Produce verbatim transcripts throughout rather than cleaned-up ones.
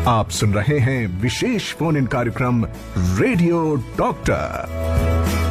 आप सुन रहे हैं विशेष फोन इन कार्यक्रम रेडियो डॉक्टर।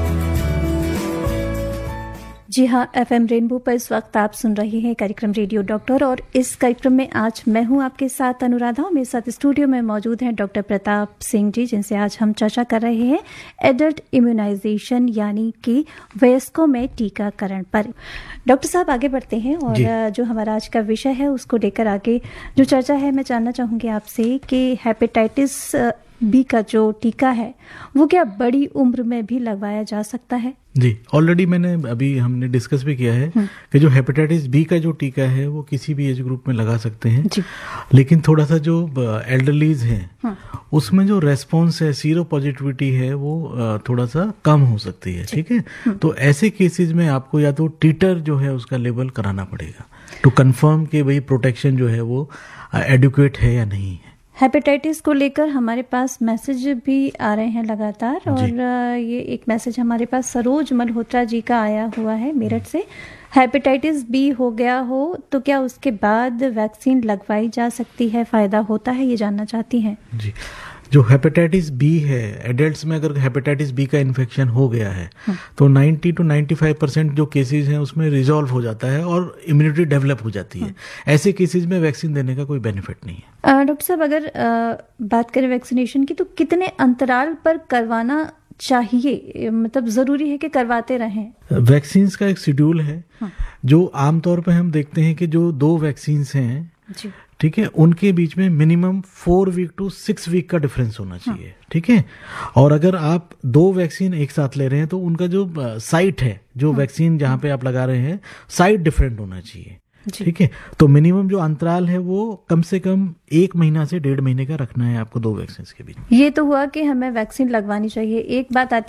जी हाँ, एफएम रेनबो पर इस वक्त आप सुन रहे हैं कार्यक्रम रेडियो डॉक्टर, और इस कार्यक्रम में आज मैं हूं आपके साथ अनुराधा। मेरे साथ स्टूडियो में मौजूद हैं डॉक्टर प्रताप सिंह जी, जिनसे आज हम चर्चा कर रहे हैं एडल्ट इम्यूनाइजेशन यानी कि वयस्कों में टीकाकरण पर। डॉक्टर साहब, आगे बढ़ते हैं और जो हमारा आज का विषय है उसको लेकर आगे जो चर्चा है, मैं जानना चाहूँगी आपसे कि हेपेटाइटिस बी का जो टीका है वो क्या बड़ी उम्र में भी लगवाया जा सकता है? जी, ऑलरेडी मैंने अभी हमने डिस्कस भी किया है कि जो हेपेटाइटिस बी का जो टीका है वो किसी भी एज ग्रुप में लगा सकते हैं जी। लेकिन थोड़ा सा जो एल्डरलीज हैं हाँ। उसमें जो रेस्पॉन्स है, सीरो पॉजिटिविटी है, वो थोड़ा सा कम हो सकती है। ठीक है, तो ऐसे केसेस में आपको या तो टीटर जो है उसका लेवल कराना पड़ेगा टू कंफर्म कि भाई प्रोटेक्शन जो है वो एडुकेट है या नहीं है। हेपेटाइटिस को लेकर हमारे पास मैसेज भी आ रहे हैं लगातार, और ये एक मैसेज हमारे पास सरोज मल्होत्रा जी का आया हुआ है मेरठ से। हेपेटाइटिस बी हो गया हो तो क्या उसके बाद वैक्सीन लगवाई जा सकती है, फायदा होता है, ये जानना चाहती हैं जी। जो हेपेटाइटिस बी है, एडल्ट्स में अगर हेपेटाइटिस बी का इन्फेक्शन हो गया है तो नब्बे टू पचानवे परसेंट जो केसेस हैं उसमें रिजॉल्व हो जाता है और इम्यूनिटी डेवलप हो जाती है। ऐसे केसेस में वैक्सीन देने का कोई बेनिफिट नहीं है। डॉक्टर साहब, अगर आ, बात करें वैक्सीनेशन की तो कितने अंतराल पर करवाना चाहिए, मतलब जरूरी है कि करवाते रहें? वैक्सीन का एक शेड्यूल है हाँ। जो आमतौर पर हम देखते हैं कि जो दो वैक्सीन हैं जी। ठीक है, उनके बीच में minimum four week to six week का डिफरेंस होना चाहिए हाँ। ठीक है, और अगर आप दो वैक्सीन एक साथ ले रहे हैं तो उनका जो साइट है, जो हाँ। वैक्सीन जहां पे आप लगा रहे हैं, साइट डिफरेंट होना चाहिए। ठीक है, तो मिनिमम जो अंतराल है वो कम से कम एक महीना से डेढ़ महीने का रखना है आपको दो वैक्सीन के बीच। ये तो हुआ कि हमें वैक्सीन लगवानी चाहिए। एक बात आती